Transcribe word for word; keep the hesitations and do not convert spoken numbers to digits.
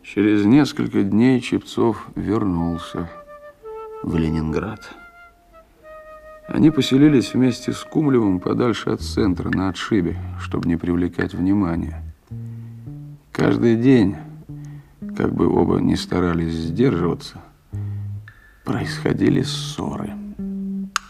Через несколько дней Чепцов вернулся в Ленинград. Они поселились вместе с Кумлевым подальше от центра, на отшибе, чтобы не привлекать внимания. Каждый день, как бы оба ни старались сдерживаться, происходили ссоры.